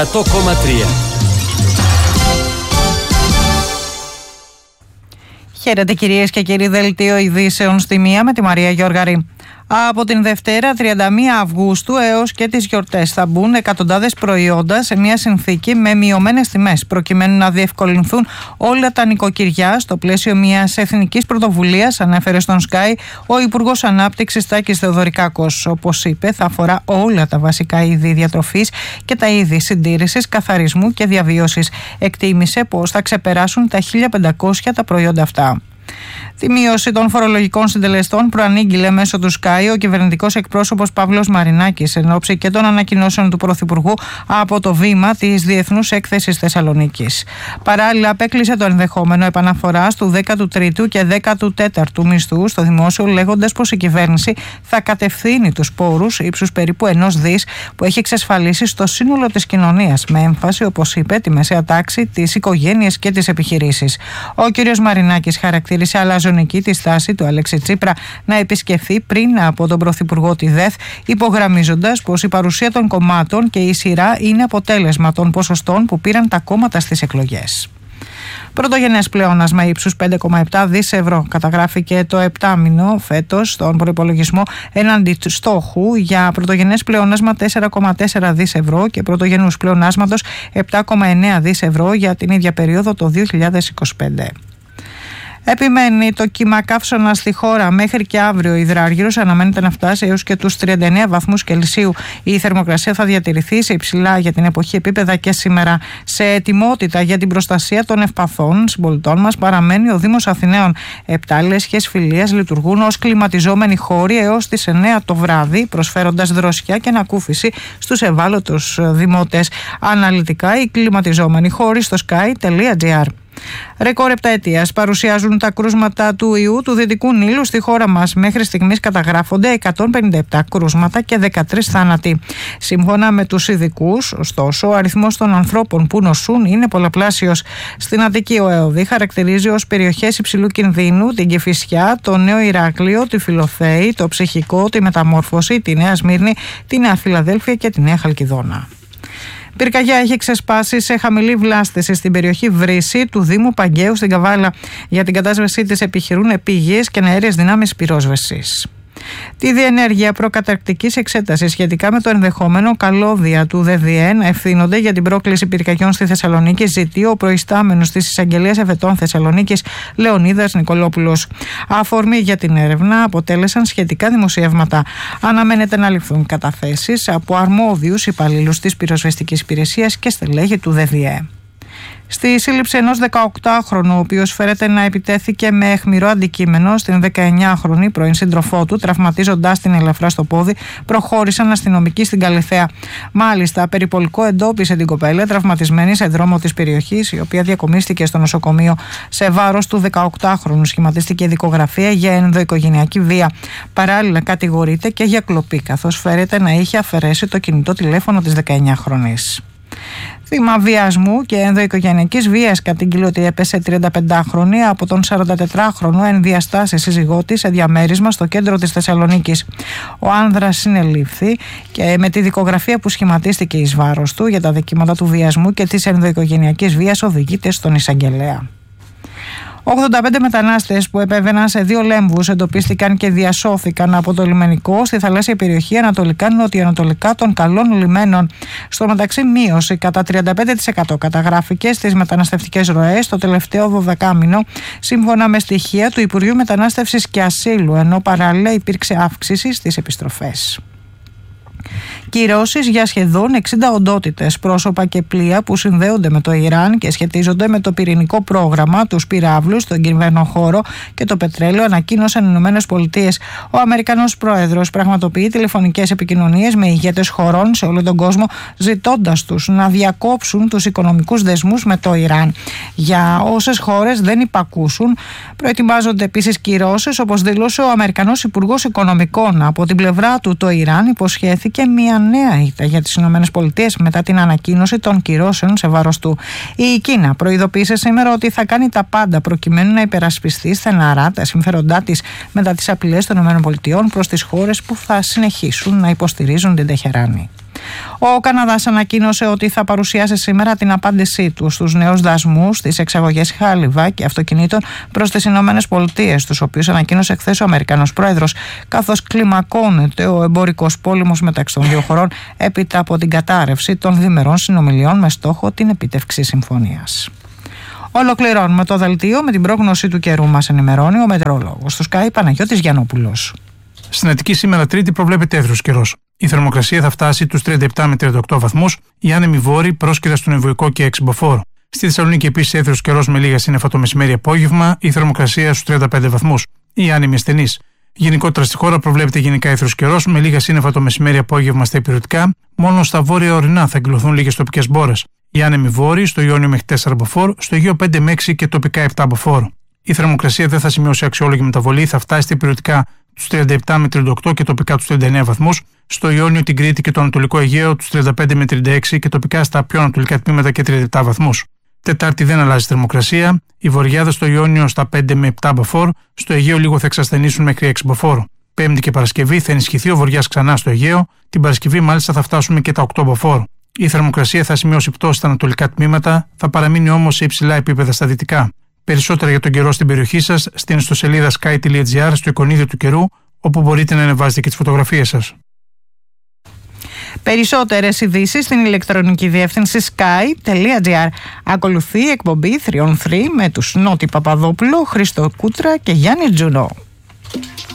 100,3. Χαίρετε κυρίες και κύριοι, δελτίο ειδήσεων στη μία με τη Μαρία Γιώργαρη. Από την Δευτέρα 31 Αυγούστου έως και τις γιορτές θα μπουν εκατοντάδες προϊόντα σε μια συνθήκη με μειωμένες τιμές, προκειμένου να διευκολυνθούν όλα τα νοικοκυριά στο πλαίσιο μιας εθνικής πρωτοβουλίας, ανέφερε στον Sky ο Υπουργός Ανάπτυξης Τάκης Θεοδωρικάκος. Όπως είπε, θα αφορά όλα τα βασικά είδη διατροφής και τα είδη συντήρησης, καθαρισμού και διαβίωσης. Εκτίμησε πως θα ξεπεράσουν τα 1.500 τα προϊόντα αυτά. Τη μείωση των φορολογικών συντελεστών προανήγγειλε μέσω του Sky ο κυβερνητικός εκπρόσωπος Παύλος Μαρινάκης εν ώψη και των ανακοινώσεων του Πρωθυπουργού από το βήμα της Διεθνούς Έκθεσης Θεσσαλονίκης. Παράλληλα, απέκλεισε το ενδεχόμενο επαναφοράς του 13ου και 14ου μισθού στο δημόσιο, λέγοντας πως η κυβέρνηση θα κατευθύνει τους πόρους ύψους περίπου 1 δις που έχει εξασφαλίσει στο σύνολο της κοινωνίας, με έμφαση, όπως είπε, τη μεσαία τάξη, τις οικογένειες και τις επιχειρήσεις. Ο κ. Μαρινάκης χαρακτήρισε αλαζονική τη στάση του Αλέξη Τσίπρα να επισκεφθεί πριν από τον Πρωθυπουργό τη ΔΕΘ, υπογραμμίζοντας πως η παρουσία των κομμάτων και η σειρά είναι αποτέλεσμα των ποσοστών που πήραν τα κόμματα στις εκλογές. Πρωτογενές πλεόνασμα ύψους 5,7 δις ευρώ καταγράφηκε το επτάμηνο φέτος στον προϋπολογισμό έναντι στόχου για πρωτογενές πλεόνασμα 4,4 δις ευρώ και πρωτογενούς πλεονάσματος 7,9 δις ευρώ για την ίδια περίοδο το 2025. Επιμένει το κύμα καύσωνα στη χώρα. Μέχρι και αύριο η υδράργυρος αναμένεται να φτάσει έως και τους 39 βαθμούς Κελσίου. Η θερμοκρασία θα διατηρηθεί σε υψηλά για την εποχή επίπεδα και σήμερα. Σε ετοιμότητα για την προστασία των ευπαθών συμπολιτών μας παραμένει ο Δήμος Αθηναίων. 7 λέσχες φιλίας λειτουργούν ως κλιματιζόμενοι χώροι έως τις 9 το βράδυ, προσφέροντας δροσιά και ανακούφιση στους ευάλωτους δημότες. Αναλυτικά οι κλιματιζόμενοι χώροι στο sky.gr. Ρεκόρ επταετίας παρουσιάζουν τα κρούσματα του ιού του Δυτικού Νείλου στη χώρα μας. Μέχρι στιγμής καταγράφονται 157 κρούσματα και 13 θάνατοι. Σύμφωνα με τους ειδικούς, ωστόσο, ο αριθμός των ανθρώπων που νοσούν είναι πολλαπλάσιος. Στην Αττική, ο ΕΟΔΗ χαρακτηρίζει ως περιοχές υψηλού κινδύνου την Κηφισιά, το Νέο Ηράκλειο, τη Φιλοθέη, το Ψυχικό, τη Μεταμόρφωση, τη Νέα Σμύρνη, τη Νέα Φιλαδέλφια και τη Νέα Χαλκιδόνα. Πυρκαγιά έχει ξεσπάσει σε χαμηλή βλάστηση στην περιοχή Βρύση του Δήμου Παγκαίου στην Καβάλα. Για την κατάσβεσή της επιχειρούν επίγειες και αέριες δυνάμεις πυρόσβεσης. Τη διενέργεια προκαταρκτικής εξέτασης σχετικά με το ενδεχόμενο καλώδια του ΔΔΕ να ευθύνονται για την πρόκληση πυρκαγιών στη Θεσσαλονίκη ζητεί ο προϊστάμενος της Εισαγγελίας Εφετών Θεσσαλονίκης Λεωνίδας Νικολόπουλος. Αφορμή για την έρευνα αποτέλεσαν σχετικά δημοσιεύματα. Αναμένεται να ληφθούν καταθέσεις από αρμόδιους υπαλλήλους της πυροσβεστικής υπηρεσίας και στελέχη του ΔΔΕ. Στη σύλληψη ενός 18χρονου, ο οποίος φέρεται να επιτέθηκε με αιχμηρό αντικείμενο στην 19χρονη πρώην σύντροφό του, τραυματίζοντάς την ελαφρά στο πόδι, προχώρησαν αστυνομικοί στην Καλιθέα. Μάλιστα, περιπολικό εντόπισε την κοπέλα τραυματισμένη σε δρόμο της περιοχής, η οποία διακομίστηκε στο νοσοκομείο. Σε βάρος του 18χρονου σχηματίστηκε δικογραφία για ενδοοικογενειακή βία. Παράλληλα, κατηγορείται και για κλοπή, καθώς φέρεται να είχε αφαιρέσει το κινητό τηλέφωνο της 19χρονης. Θύμα βιασμού και ενδοοικογενειακής βίας κατήγγειλε ότι έπεσε 35χρονη από τον 44χρονο εν διαστάσει σύζυγό της σε διαμέρισμα στο κέντρο της Θεσσαλονίκης. Ο άνδρας συνελήφθη και με τη δικογραφία που σχηματίστηκε εις βάρος του για τα δικήματα του βιασμού και της ενδοοικογενειακής βίας οδηγείται στον εισαγγελέα. 85 μετανάστες που επέβαιναν σε 2 λέμβους εντοπίστηκαν και διασώθηκαν από το λιμενικό στη θαλάσσια περιοχή ανατολικά-νοτιοανατολικά των καλών λιμένων. Στο μεταξύ, μείωση κατά 35% καταγράφηκε στις μεταναστευτικές ροές το τελευταίο 12μηνο, σύμφωνα με στοιχεία του Υπουργείου Μετανάστευσης και Ασύλου, ενώ παράλληλα υπήρξε αύξηση στις επιστροφές. Κυρώσεις για σχεδόν 60 οντότητες, πρόσωπα και πλοία που συνδέονται με το Ιράν και σχετίζονται με το πυρηνικό πρόγραμμα, τους πυράβλους, τον κυβερνοχώρο και το πετρέλαιο, ανακοίνωσαν οι ΗΠΑ. Ο Αμερικανός πρόεδρος πραγματοποιεί τηλεφωνικές επικοινωνίες με ηγέτες χωρών σε όλο τον κόσμο, ζητώντας τους να διακόψουν τους οικονομικούς δεσμούς με το Ιράν. Για όσες χώρες δεν υπακούσουν, προετοιμάζονται επίσης κυρώσεις, όπως δήλωσε ο Αμερικανός Υπουργός Οικονομικών. Από την πλευρά του, το Ιράν υποσχέθηκε μια νέα ήττα για τις ΗΠΑ μετά την ανακοίνωση των κυρώσεων σε βάρος του. Η Κίνα προειδοποίησε σήμερα ότι θα κάνει τα πάντα προκειμένου να υπερασπιστεί στεναρά τα συμφέροντά της μετά τις απειλές των ΗΠΑ προς τις χώρες που θα συνεχίσουν να υποστηρίζουν την Τεχεράνη. Ο Καναδάς ανακοίνωσε ότι θα παρουσιάσει σήμερα την απάντησή του στους νέους δασμούς στις εξαγωγές χάλιβα και αυτοκινήτων προς τις Ηνωμένες Πολιτείες, τους οποίους ανακοίνωσε χθες ο Αμερικανός Πρόεδρος, καθώς κλιμακώνεται ο εμπορικός πόλεμος μεταξύ των δύο χωρών έπειτα από την κατάρρευση των διμερών συνομιλιών με στόχο την επίτευξη συμφωνίας. Ολοκληρώνουμε το δελτίο με την πρόγνωση του καιρού. Μας ενημερώνει ο μετεωρολόγος του Sky Παναγιώτης Γιαννόπουλος. Στην Αττική σήμερα Τρίτη προβλέπεται εύθρος καιρός. Η θερμοκρασία θα φτάσει τους 37 με 38 βαθμούς, η άνεμη βόρη πρόσκειρα στον Εμβοϊκό και Εξυμποφόρο. Στη Θεσσαλονίκη επίσης εύθρος καιρός με λίγα σύννεφα το μεσημέρι απόγευμα, η θερμοκρασία στους 35 βαθμούς, η άνεμη ασθενής. Γενικότερα στη χώρα προβλέπεται γενικά εύθρος καιρός με λίγα σύννεφα το μεσημέρι απόγευμα στα ηπειρωτικά, μόνο στα βόρεια ορεινά θα εκδηλωθούν λίγες τοπικές μπόρες. Η άνεμη βόρη στο Ιόνιο μέχρι 4 μποφόρ, στο Αιγαίο 5 με 6 και τοπικά 7 μποφόρ. Η θερμοκρασία δεν θα σημειώσει αξιόλογη μεταβολή, θα φτάσει στα ηπειρωτικά τους 37 με 38 και τοπικά τους 39 βαθμούς, στο Ιόνιο, την Κρήτη και το Ανατολικό Αιγαίο τους 35 με 36 και τοπικά στα πιο ανατολικά τμήματα και 37 βαθμούς. Τετάρτη δεν αλλάζει θερμοκρασία, η βορειάδα στο Ιόνιο στα 5 με 7 μποφόρ, στο Αιγαίο λίγο θα εξασθενήσουν μέχρι 6 μποφόρ. Πέμπτη και Παρασκευή θα ενισχυθεί ο βοριάς ξανά στο Αιγαίο, την Παρασκευή μάλιστα θα φτάσουμε και τα 8 μποφόρ. Η θερμοκρασία θα σημειώσει πτώση στα ανατολικά τμήματα, θα παραμείνει όμως σε υψηλά επίπεδα στα δυτικά. Περισσότερα για τον καιρό στην περιοχή σας στην ιστοσελίδα sky.gr στο εικονίδιο του καιρού, όπου μπορείτε να ανεβάζετε και τις φωτογραφίες σας. Περισσότερες ειδήσεις στην ηλεκτρονική διεύθυνση sky.gr. Ακολουθεί η εκπομπή 3on3 με τους Νότι Παπαδόπουλο, Χρήστο Κούτρα και Γιάννη Τζουνό.